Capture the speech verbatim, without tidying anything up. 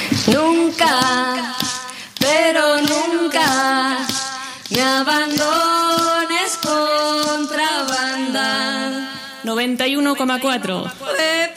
Nunca, pero nunca me abandones, contrabanda. noventa y uno coma cuatro.